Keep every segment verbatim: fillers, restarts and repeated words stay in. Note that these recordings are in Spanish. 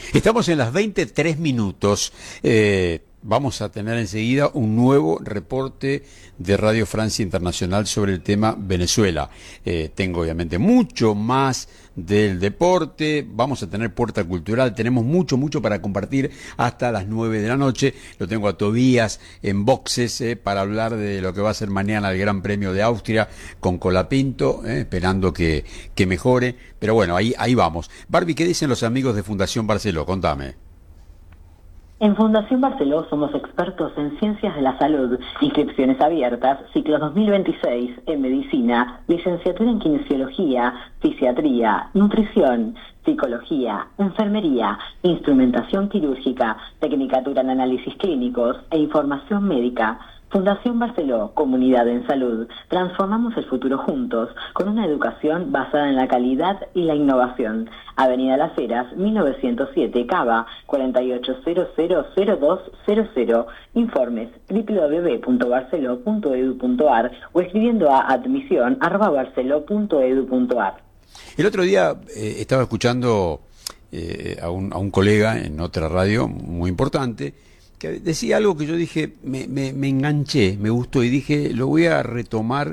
Estamos en las veinte tres minutos. Eh, vamos a tener enseguida un nuevo reporte de Radio Francia Internacional sobre el tema Venezuela. Eh, tengo obviamente mucho más del deporte, vamos a tener Puerta Cultural, tenemos mucho, mucho para compartir hasta las nueve de la noche. Lo tengo a Tobías en boxes eh, para hablar de lo que va a ser mañana el Gran Premio de Austria con Colapinto, eh, esperando que, que mejore. Pero bueno, ahí, ahí vamos. Barbie, ¿qué dicen los amigos de Fundación Barceló? Contame. En Fundación Barceló somos expertos en ciencias de la salud, inscripciones abiertas, ciclo dos mil veintiséis en medicina, licenciatura en kinesiología, fisiatría, nutrición, psicología, enfermería, instrumentación quirúrgica, tecnicatura en análisis clínicos e información médica. Fundación Barceló, Comunidad en Salud. Transformamos el futuro juntos, con una educación basada en la calidad y la innovación. Avenida Las Heras, mil novecientos siete, Cava, cuatro ocho cero cero cero dos cero cero. Informes doble u doble u doble u punto barceló punto edu punto ar o escribiendo a admisión arroba barceló punto edu punto ar. El otro día eh, estaba escuchando eh, a, un, a un colega en otra radio muy importante, que decía algo que yo dije, me, me, me enganché, me gustó, y dije, lo voy a retomar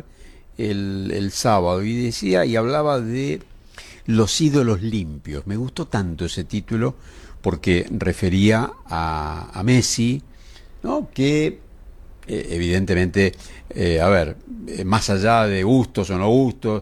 el, el sábado, y decía, y hablaba de los ídolos limpios. Me gustó tanto ese título porque refería a, a Messi, ¿no? Que eh, evidentemente, eh, a ver, eh, más allá de gustos o no gustos,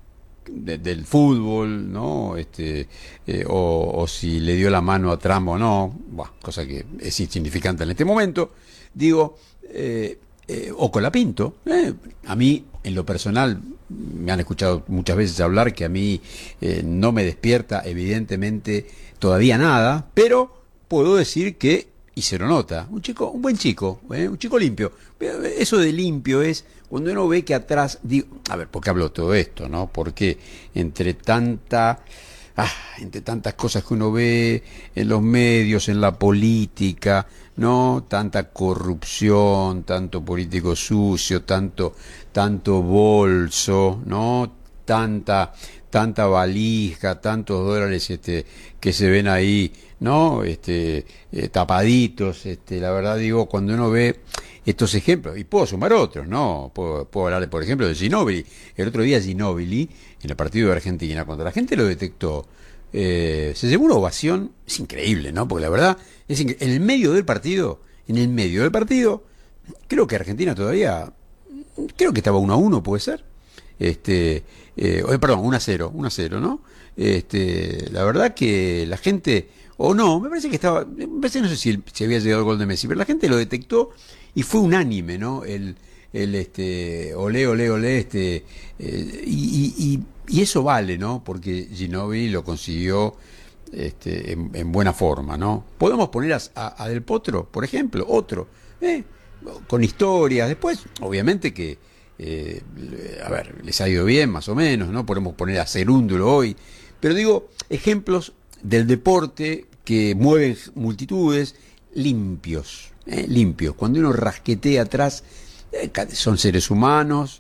De, del fútbol, ¿no? Este, eh, o, o si le dio la mano a Trump o no, bah, cosa que es insignificante en este momento, digo, eh, eh, o Colapinto, eh, a mí, en lo personal, me han escuchado muchas veces hablar que a mí eh, no me despierta, evidentemente, todavía nada, pero puedo decir que, y se lo nota, un chico, un buen chico, ¿eh? Un chico limpio. Eso de limpio es cuando uno ve que atrás, digo, a ver, ¿por qué hablo todo esto, no? Porque entre tanta, ah, entre tantas cosas que uno ve en los medios, en la política, no, tanta corrupción, tanto político sucio, tanto, tanto bolso, no, tanta, tanta valija, tantos dólares, este, que se ven ahí, no, este, eh, tapaditos, este, la verdad digo, cuando uno ve estos ejemplos, y puedo sumar otros, ¿no? Puedo, puedo hablar, por ejemplo, de Ginóbili. El otro día Ginóbili, en el partido de Argentina, cuando la gente lo detectó, eh, se llevó una ovación, es increíble, ¿no? Porque la verdad, es incre- en el medio del partido, en el medio del partido, creo que Argentina todavía, creo que estaba uno a uno, puede ser. Este, eh, eh, perdón, uno a cero, uno a cero, ¿no? Este, la verdad que la gente, o no, me parece que estaba, me parece, no sé si, el- si había llegado el gol de Messi, pero la gente lo detectó y fue unánime, ¿no? El, el este, olé, olé, olé, este, eh, y, y, y, y eso vale, ¿no? Porque Ginóbili lo consiguió este, en, en buena forma, ¿no? Podemos poner a, a, a Del Potro, por ejemplo, otro, ¿eh? Con historias, después, obviamente que, eh, a ver, les ha ido bien, más o menos, ¿no? Podemos poner a Cerúndulo hoy, pero digo, ejemplos del deporte que mueven multitudes, limpios, ¿eh? Limpios. Cuando uno rasquetea atrás, eh, son seres humanos,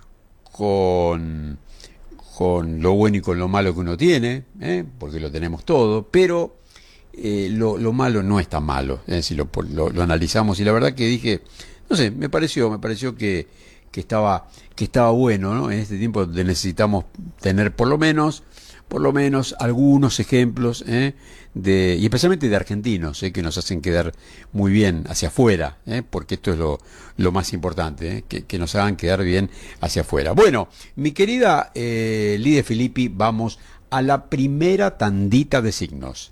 con, con lo bueno y con lo malo que uno tiene, ¿eh? Porque lo tenemos todo, pero eh, lo, lo malo no es tan malo, es decir, lo, lo, lo analizamos, y la verdad que dije, no sé, me pareció, me pareció que, que estaba, que estaba bueno, ¿no? En este tiempo donde necesitamos tener por lo menos, por lo menos algunos ejemplos, ¿eh? De, y especialmente de argentinos, ¿eh? Que nos hacen quedar muy bien hacia afuera, ¿eh? Porque esto es lo, lo más importante, ¿eh? que, que nos hagan quedar bien hacia afuera. Bueno, mi querida eh, Lide Filippi, vamos a la primera tandita de signos.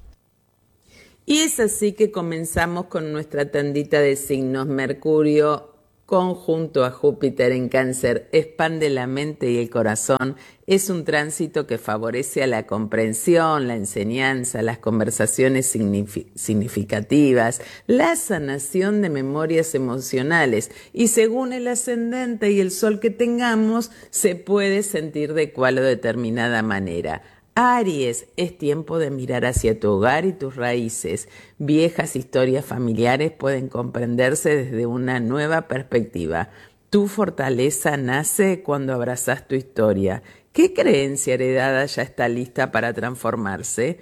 Y es así que comenzamos con nuestra tandita de signos. Mercurio conjunto a Júpiter en Cáncer expande la mente y el corazón. Es un tránsito que favorece a la comprensión, la enseñanza, las conversaciones significativas, la sanación de memorias emocionales. Y según el ascendente y el sol que tengamos, se puede sentir de cual o determinada manera. Aries, es tiempo de mirar hacia tu hogar y tus raíces. Viejas historias familiares pueden comprenderse desde una nueva perspectiva. Tu fortaleza nace cuando abrazas tu historia. ¿Qué creencia heredada ya está lista para transformarse?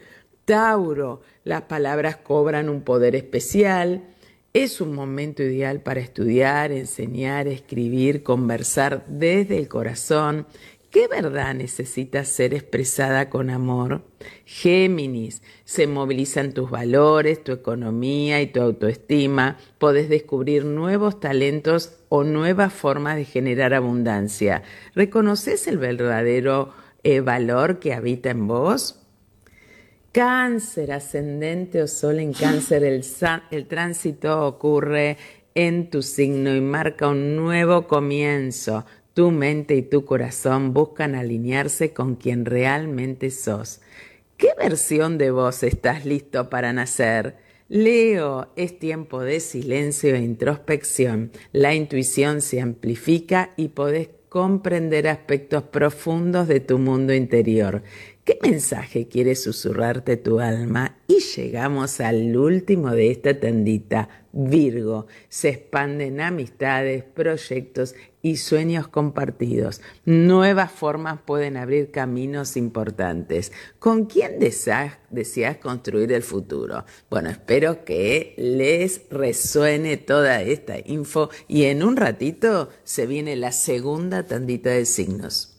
Tauro, las palabras cobran un poder especial. Es un momento ideal para estudiar, enseñar, escribir, conversar desde el corazón. ¿Qué verdad necesita ser expresada con amor? Géminis, se movilizan tus valores, tu economía y tu autoestima. Podés descubrir nuevos talentos o nuevas formas de generar abundancia. ¿Reconoces el verdadero eh, valor que habita en vos? Cáncer, ascendente o sol en Cáncer, el, el tránsito ocurre en tu signo y marca un nuevo comienzo. Tu mente y tu corazón buscan alinearse con quien realmente sos. ¿Qué versión de vos estás listo para nacer? Leo, es tiempo de silencio e introspección. La intuición se amplifica y podés comprender aspectos profundos de tu mundo interior. ¿Qué mensaje quiere susurrarte tu alma? Y llegamos al último de esta tandita, Virgo. Se expanden amistades, proyectos y sueños compartidos. Nuevas formas pueden abrir caminos importantes. ¿Con quién deseas, deseas construir el futuro? Bueno, espero que les resuene toda esta info y en un ratito se viene la segunda tandita de signos.